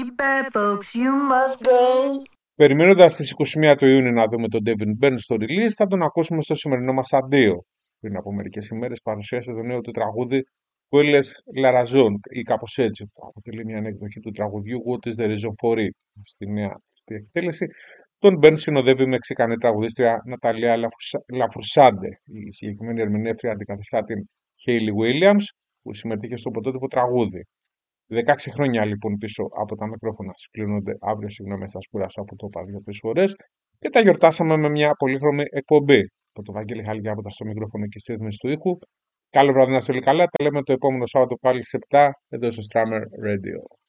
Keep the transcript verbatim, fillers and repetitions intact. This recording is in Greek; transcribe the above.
bad folks, you must go. Περιμένοντας στις είκοσι μία του Ιούνιου να δούμε τον Devin Burns στο release, θα τον ακούσουμε στο σημερινό μας αντίο. Πριν από μερικές ημέρες παρουσίασε το νέο του τραγούδι Quelles la raison ή κάπως έτσι, που αποτελεί μια εκδοχή του τραγουδιού What is the reason for it. Στη νέα αυτή εκτέλεση, τον Burns συνοδεύει η Μεξικανή τραγουδίστρια Ναταλία Λαφουρσάντε. Η συγκεκριμένη ερμηνεύτρια αντικαθιστά την Hayley Williams, που συμμετείχε στο πρωτότυπο τραγούδι. δεκαέξι χρόνια λοιπόν πίσω από τα μικρόφωνα συγκλίνονται αύριο, συγγνώμη, σας κούρασα που το είπα δύο-τρεις φορές, και τα γιορτάσαμε με μια πολύχρωμη εκπομπή. Από το Βαγγέλη Χαλιάποντα στο μικρόφωνο και στη ρύθμιση του ήχου. Καλό βράδυ να είστε όλοι καλά. Τα λέμε το επόμενο Σάββατο πάλι σε επτά εδώ στο Strammer Radio.